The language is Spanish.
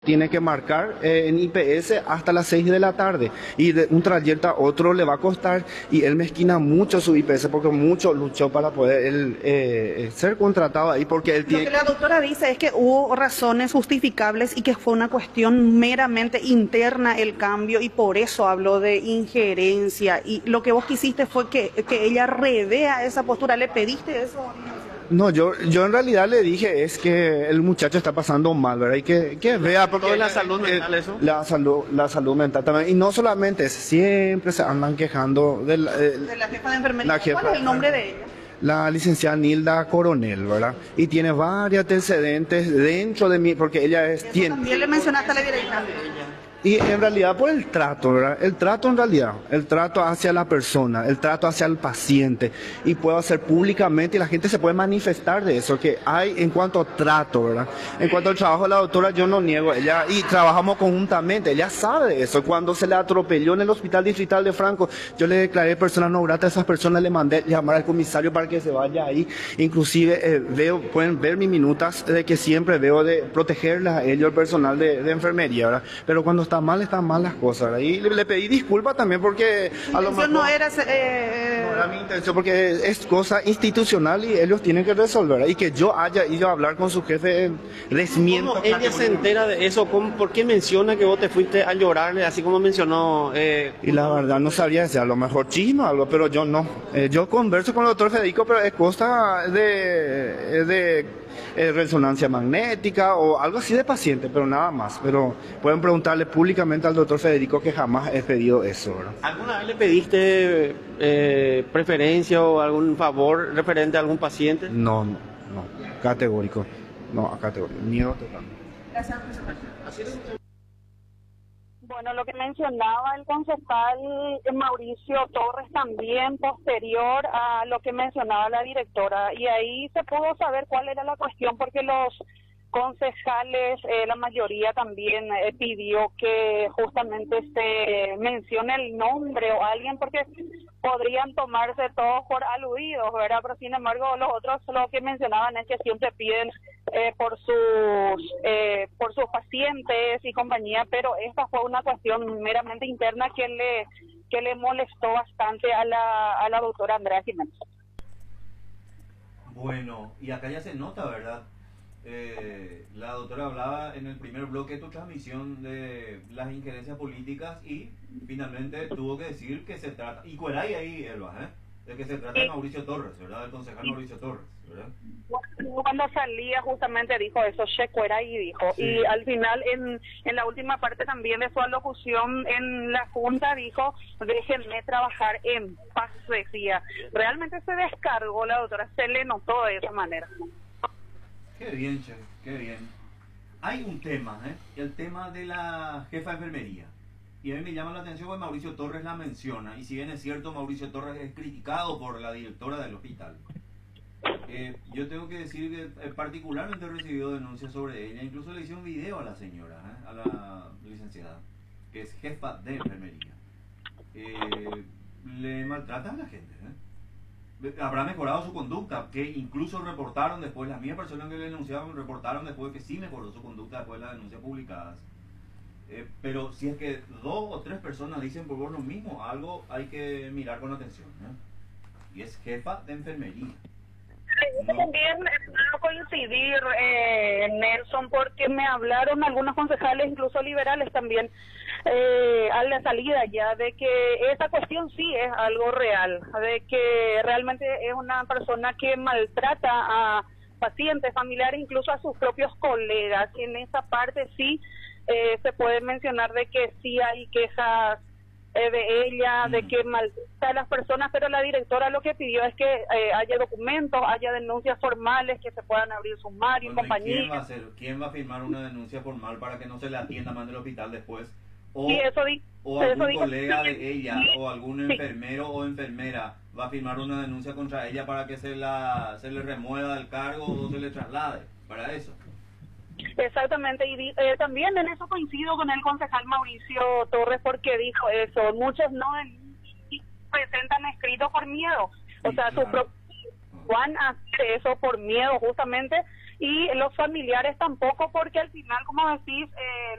tiene que marcar en IPS hasta las 6 de la tarde y de un trayecto a otro le va a costar y él mezquina mucho su IPS porque mucho luchó para poder él, ser contratado ahí porque él Lo tiene... que la doctora dice es que hubo razones justificables y que fue una cuestión meramente interna el cambio y por eso habló de injerencia. Y lo que vos quisiste fue que ella revea esa postura. ¿Le pediste eso? No, yo en realidad le dije es que el muchacho está pasando mal, ¿verdad? Y que vea porque... ¿Todo es la salud mental eso? La salud mental también. Y no solamente, siempre se andan quejando de De la jefa de enfermería. ¿Cuál es el nombre de ella? la licenciada Nilda Coronel, ¿verdad? Y tiene varios antecedentes dentro de mí, porque ella es... Eso también le mencionaste a la directora. Y en realidad por el trato, ¿verdad? El trato en realidad, el trato hacia la persona, el trato hacia el paciente. Y puedo hacer públicamente y la gente se puede manifestar de eso, que hay en cuanto a trato, ¿verdad? En cuanto al trabajo de la doctora, yo no niego, ella, y trabajamos conjuntamente, ella sabe de eso. Cuando se le atropelló en el Hospital Distrital de Franco, yo le declaré persona no grata a esas personas, le mandé llamar al comisario para que se vaya ahí. Inclusive pueden ver mis minutas de que siempre veo de protegerlas a ellos, el personal de enfermería, ¿verdad? Pero cuando están mal las cosas, ¿verdad? Y le pedí disculpas también porque a lo mejor No era, no era mi intención, porque es cosa institucional y ellos tienen que resolver, ¿verdad? Y que yo haya ido a hablar con su jefe desmiento. ¿Cómo ella se entera de eso? ¿Por qué menciona que vos te fuiste a llorar, así como mencionó? Y la verdad no sabría si a lo mejor chisme o algo, pero yo no. Yo converso con el doctor Federico, pero es cosa de resonancia magnética o algo así de paciente, pero nada más. Pero pueden preguntarle públicamente al doctor Federico que jamás he pedido eso, ¿verdad? ¿Alguna vez le pediste preferencia o algún favor referente a algún paciente? No, categórico. No, categórico. Miedo total. Bueno, lo que mencionaba el concejal Mauricio Torres también posterior a lo que mencionaba la directora, y ahí se pudo saber cuál era la cuestión porque los concejales, la mayoría también pidió que justamente se mencione el nombre o alguien porque podrían tomarse todos por aludidos, ¿verdad? Pero sin embargo los otros lo que mencionaban es que siempre piden por sus pacientes y compañía, pero esta fue una cuestión meramente interna que le molestó bastante a la doctora Andrea Jiménez. Bueno, y acá ya se nota, ¿verdad? La doctora hablaba en el primer bloque de tu transmisión de las injerencias políticas y finalmente tuvo que decir que se trata, y Cueray ahí, Elba, de que se trata de Mauricio Torres, ¿verdad? El concejal Mauricio Torres, ¿verdad? Cuando salía justamente dijo eso, Che Cueray dijo, sí. Y al final en la última parte también de su alocución en la Junta dijo, déjenme trabajar en paz, decía. Realmente se descargó la doctora, se le notó de esa manera. Qué bien, Che, qué bien. Hay un tema, el tema de la jefa de enfermería. Y a mí me llama la atención porque Mauricio Torres la menciona. Y si bien es cierto, Mauricio Torres es criticado por la directora del hospital. Yo tengo que decir que particularmente he recibido denuncias sobre ella. Incluso le hice un video a la señora, a la licenciada, que es jefa de enfermería. Le maltratan a la gente, habrá mejorado su conducta, que incluso reportaron después, las mismas personas que le denunciaban reportaron después que sí mejoró su conducta después de las denuncias publicadas. Pero si es que 2 o 3 personas dicen por vos lo mismo, algo hay que mirar con atención, y es jefa de enfermería. No. También no coincidir, Nelson, porque me hablaron algunos concejales, incluso liberales también, a la salida ya, de que esa cuestión sí es algo real, de que realmente es una persona que maltrata a pacientes, familiares, incluso a sus propios colegas. Y en esa parte sí se puede mencionar de que sí hay quejas de ella, de que maltrata a las personas, pero la directora lo que pidió es que haya documentos, haya denuncias formales, que se puedan abrir sumarios, compañía. ¿Quién va a firmar una denuncia formal para que no se le atienda más del hospital después? O, sí, o algún colega de ella, o algún enfermero o enfermera va a firmar una denuncia contra ella para que se le remueva del cargo o se le traslade, para eso. Exactamente, y también en eso coincido con el concejal Mauricio Torres porque dijo eso, muchos no presentan escritos por miedo, o sea, claro. Van a hacer eso por miedo justamente, y los familiares tampoco, porque al final, como decís,